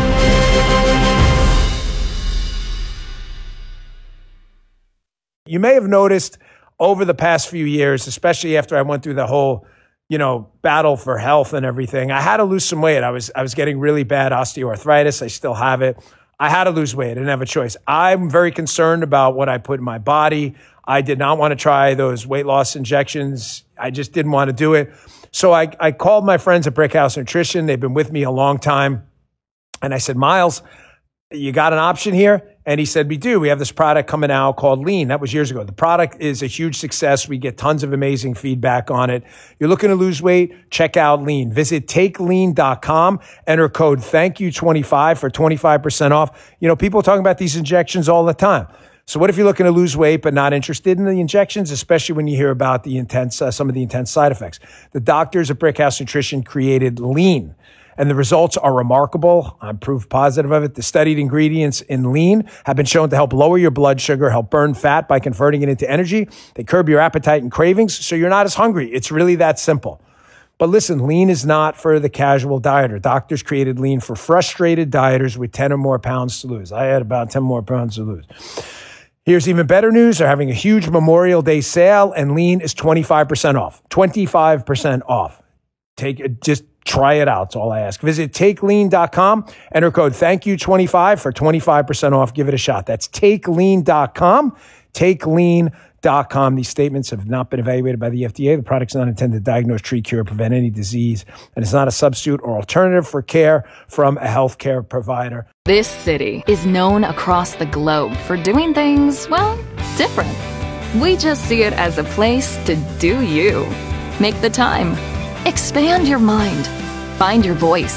You may have noticed over the past few years, especially after I went through the whole, battle for health and everything, I had to lose some weight. I was getting really bad osteoarthritis. I still have it. I had to lose weight. I didn't have a choice. I'm very concerned about what I put in my body. I did not want to try those weight loss injections. I just didn't want to do it. So I called my friends at Brickhouse Nutrition. They've been with me a long time. And I said, Miles, you got an option here? And he said, we do. We have this product coming out called Lean. That was years ago. The product is a huge success. We get tons of amazing feedback on it. You're looking to lose weight? Check out Lean. Visit takelean.com. Enter code THANKYOU25 for 25% off. People are talking about these injections all the time. So what if you're looking to lose weight but not interested in the injections, especially when you hear about the some of the intense side effects? The doctors at Brickhouse Nutrition created Lean, and the results are remarkable. I'm proof positive of it. The studied ingredients in Lean have been shown to help lower your blood sugar, help burn fat by converting it into energy. They curb your appetite and cravings, so you're not as hungry. It's really that simple. But listen, Lean is not for the casual dieter. Doctors created Lean for frustrated dieters with 10 or more pounds to lose. I had about 10 more pounds to lose. Here's even better news. They're having a huge Memorial Day sale, and Lean is 25% off. 25% off. Just try it out. That's all I ask. Visit takelean.com. Enter code THANKYOU25 for 25% off. Give it a shot. That's takelean.com. Takelean.com. These statements have not been evaluated by the FDA. The product's not intended to diagnose, treat, cure, prevent any disease, and it's not a substitute or alternative for care from a healthcare provider. This city is known across the globe for doing things, well, different. We just see it as a place to do you. Make the time. Expand your mind. Find your voice.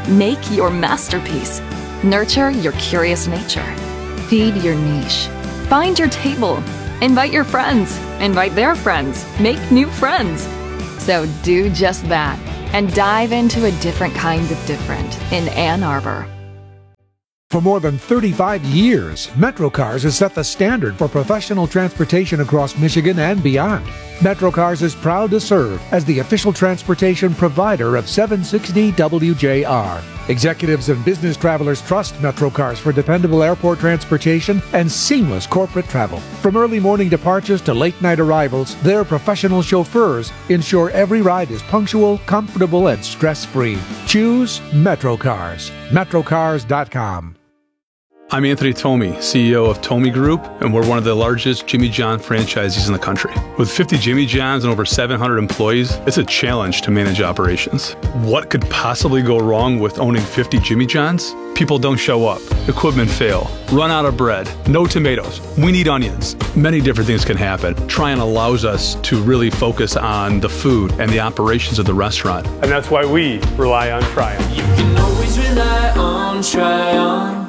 Make your masterpiece. Nurture your curious nature. Feed your niche. Find your table. Invite your friends. Invite their friends. Make new friends. So do just that and dive into a different kind of different in Ann Arbor. For more than 35 years, MetroCars has set the standard for professional transportation across Michigan and beyond. MetroCars is proud to serve as the official transportation provider of 760 WJR. Executives and business travelers trust MetroCars for dependable airport transportation and seamless corporate travel. From early morning departures to late night arrivals, their professional chauffeurs ensure every ride is punctual, comfortable, and stress-free. Choose MetroCars. MetroCars.com. I'm Anthony Tomey, CEO of Tomey Group, and we're one of the largest Jimmy John franchisees in the country. With 50 Jimmy Johns and over 700 employees, it's a challenge to manage operations. What could possibly go wrong with owning 50 Jimmy Johns? People don't show up, equipment fail, run out of bread, no tomatoes, we need onions. Many different things can happen. Tryon allows us to really focus on the food and the operations of the restaurant. And that's why we rely on Tryon. You can always rely on Tryon.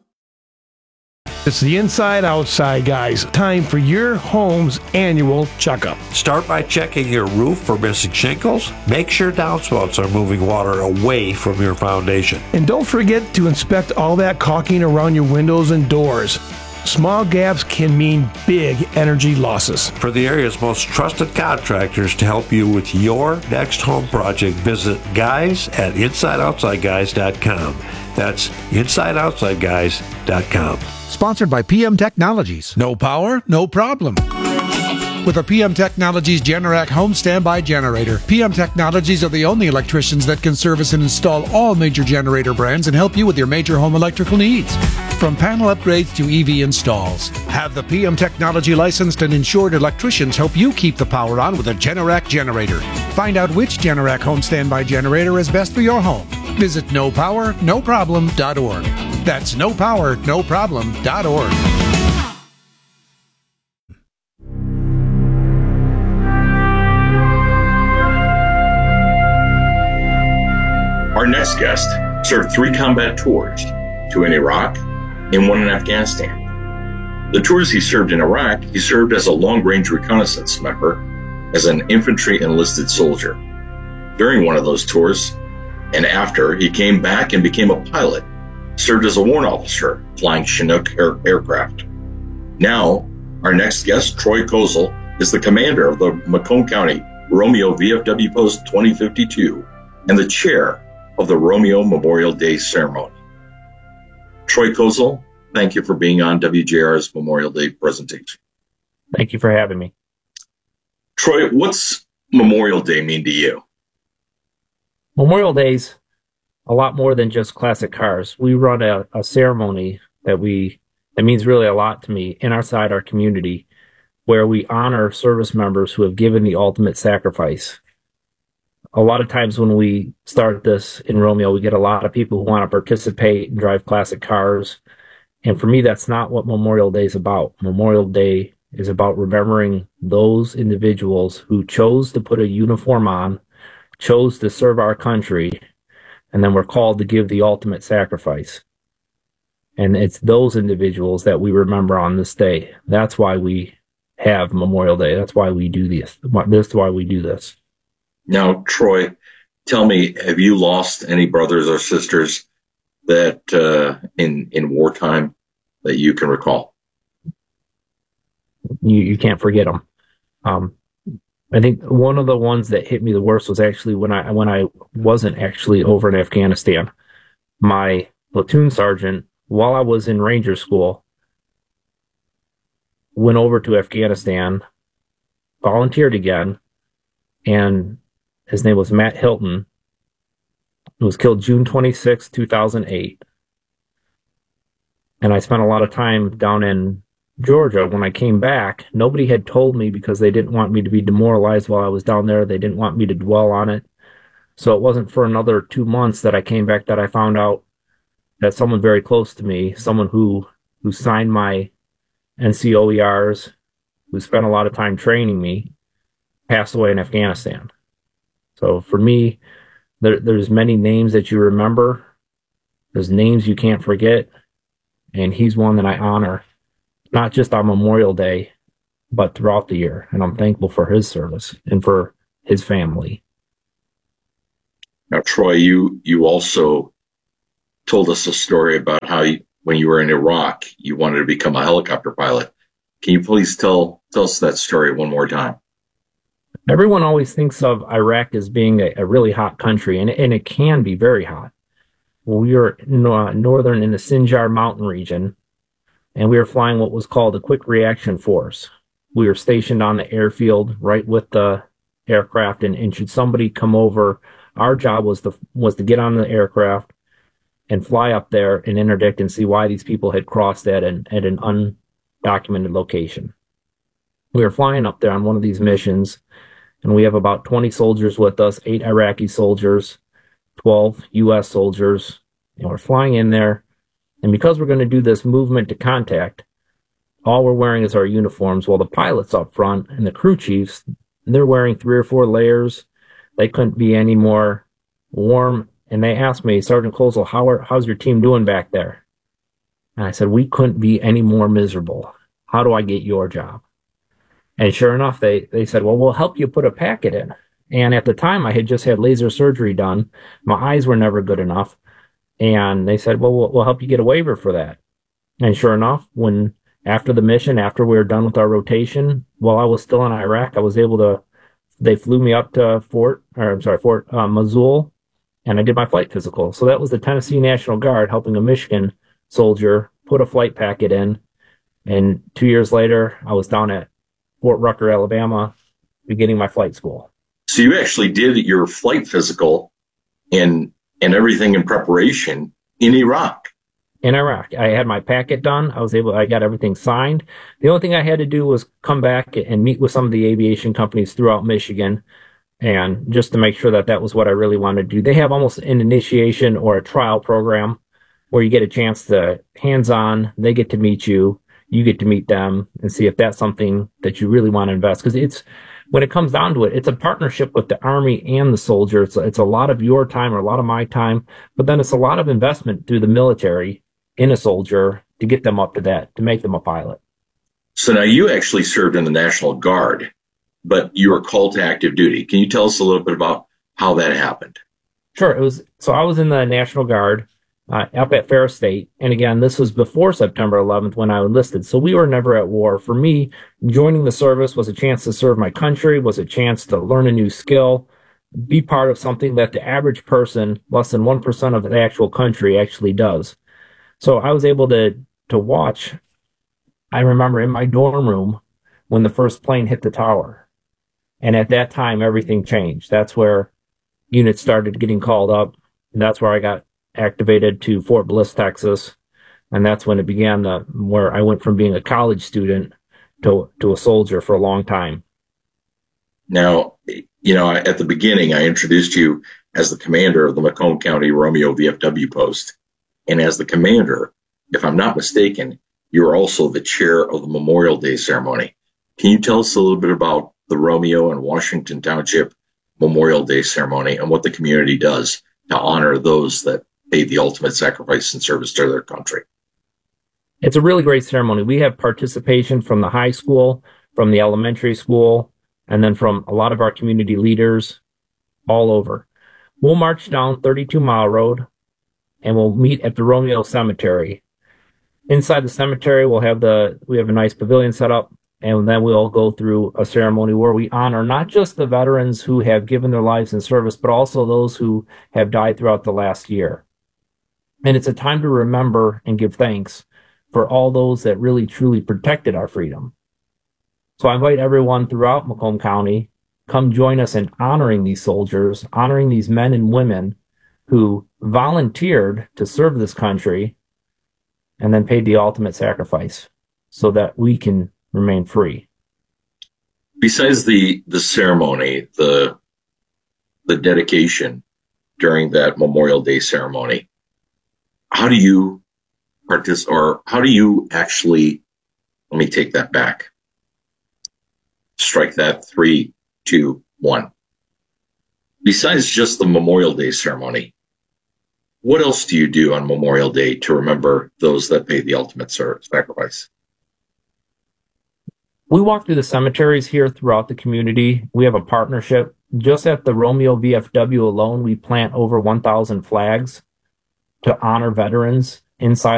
It's the Inside Outside Guys. Time for your home's annual checkup. Start by checking your roof for missing shingles. Make sure downspouts are moving water away from your foundation. And don't forget to inspect all that caulking around your windows and doors. Small gaps can mean big energy losses. For the area's most trusted contractors to help you with your next home project, visit guys at InsideOutsideGuys.com. That's InsideOutsideGuys.com. Sponsored by PM Technologies. No power, no problem. With a PM Technologies Generac home standby generator, PM Technologies are the only electricians that can service and install all major generator brands and help you with your major home electrical needs. From panel upgrades to EV installs, have the PM Technology licensed and insured electricians help you keep the power on with a Generac generator. Find out which Generac home standby generator is best for your home. Visit nopowernoproblem.org. That's nopowernoproblem.org. Our next guest served 3 combat tours, 2 in Iraq and 1 in Afghanistan. The tours he served in Iraq, he served as a long-range reconnaissance member as an infantry enlisted soldier. During one of those tours, and after, he came back and became a pilot, served as a warrant officer flying Chinook aircraft. Now, our next guest, Troy Kozel, is the commander of the Macomb County Romeo VFW Post 2052 and the chair of the Romeo Memorial Day ceremony. Troy Kozel, thank you for being on WJR's Memorial Day presentation. Thank you for having me. Troy, what's Memorial Day mean to you? Memorial Day's a lot more than just classic cars. We run a ceremony that means really a lot to me inside our community, where we honor service members who have given the ultimate sacrifice. A lot of times when we start this in Romeo, we get a lot of people who want to participate and drive classic cars. And for me, that's not what Memorial Day is about. Memorial Day is about remembering those individuals who chose to put a uniform on, chose to serve our country, and then were called to give the ultimate sacrifice. And it's those individuals that we remember on this day. That's why we have Memorial Day. That's why we do this. That's why we do this. Now, Troy, tell me, have you lost any brothers or sisters that in wartime that you can recall? You can't forget them. I think one of the ones that hit me the worst was actually when I wasn't actually over in Afghanistan. My platoon sergeant, while I was in Ranger School, went over to Afghanistan, volunteered again, and his name was Matt Hilton. He was killed June 26, 2008. And I spent a lot of time down in Georgia. When I came back, nobody had told me because they didn't want me to be demoralized while I was down there. They didn't want me to dwell on it. So it wasn't for another 2 months that I came back that I found out that someone very close to me, someone who signed my NCOERs, who spent a lot of time training me, passed away in Afghanistan. So for me, There's many names that you remember. There's names you can't forget. And he's one that I honor, not just on Memorial Day, but throughout the year. And I'm thankful for his service and for his family. Now, Troy, you also told us a story about how when you were in Iraq, you wanted to become a helicopter pilot. Can you please tell us that story one more time? Everyone always thinks of Iraq as being a really hot country, and it can be very hot. We were northern in the Sinjar mountain region, and we were flying what was called a quick reaction force. We were stationed on the airfield right with the aircraft, and should somebody come over, our job was to get on the aircraft and fly up there and interdict and see why these people had crossed at an undocumented location. We were flying up there on one of these missions, and we have about 20 soldiers with us, 8 Iraqi soldiers, 12 U.S. soldiers, and we're flying in there. And because we're going to do this movement to contact, all we're wearing is our uniforms, while the pilots up front and the crew chiefs, they're wearing 3 or 4 layers. They couldn't be any more warm. And they asked me, Sergeant Kozel, how's your team doing back there? And I said, we couldn't be any more miserable. How do I get your job? And sure enough, they said, well, we'll help you put a packet in. And at the time, I had just had laser surgery done. My eyes were never good enough. And they said, well, we'll help you get a waiver for that. And sure enough, after the mission, after we were done with our rotation, while I was still in Iraq, I was able to, they flew me up to Fort Mosul, and I did my flight physical. So that was the Tennessee National Guard helping a Michigan soldier put a flight packet in. And 2 years later, I was down at Fort Rucker, Alabama, beginning my flight school. So you actually did your flight physical and everything in preparation in Iraq. In Iraq. I had my packet done. I got everything signed. The only thing I had to do was come back and meet with some of the aviation companies throughout Michigan, and just to make sure that was what I really wanted to do. They have almost an initiation or a trial program where you get a chance to hands-on, they get to meet you, you get to meet them, and see if that's something that you really want to invest. Because when it comes down to it, it's a partnership with the Army and the soldier. It's a lot of your time or a lot of my time, but then it's a lot of investment through the military in a soldier to get them up to that, to make them a pilot. So now you actually served in the National Guard, but you were called to active duty. Can you tell us a little bit about how that happened? Sure. I was in the National Guard up at Ferris State. And again, this was before September 11th when I enlisted. So we were never at war. For me, joining the service was a chance to serve my country, was a chance to learn a new skill, be part of something that the average person, less than 1% of the actual country, actually does. So I was able to watch. I remember in my dorm room when the first plane hit the tower. And at that time, everything changed. That's where units started getting called up. And that's where I got activated to Fort Bliss, Texas. And that's when it began where I went from being a college student to a soldier for a long time. Now, at the beginning, I introduced you as the commander of the Macomb County Romeo VFW post. And as the commander, if I'm not mistaken, you're also the chair of the Memorial Day ceremony. Can you tell us a little bit about the Romeo and Washington Township Memorial Day ceremony and what the community does to honor those that paid the ultimate sacrifice in service to their country? It's a really great ceremony. We have participation from the high school, from the elementary school, and then from a lot of our community leaders all over. We'll march down 32 Mile Road, and we'll meet at the Romeo Cemetery. Inside the cemetery, we have a nice pavilion set up, and then we'll go through a ceremony where we honor not just the veterans who have given their lives in service, but also those who have died throughout the last year. And it's a time to remember and give thanks for all those that really, truly protected our freedom. So I invite everyone throughout Macomb County, come join us in honoring these soldiers, honoring these men and women who volunteered to serve this country and then paid the ultimate sacrifice so that we can remain free. Besides the ceremony, the dedication during that Memorial Day ceremony, how do you participate, or how do you actually, let me take that back. Strike that 3, 2, 1. Besides just the Memorial Day ceremony, what else do you do on Memorial Day to remember those that paid the ultimate sacrifice? We walk through the cemeteries here throughout the community. We have a partnership. Just at the Romeo VFW alone, we plant over 1,000 flags to honor veterans inside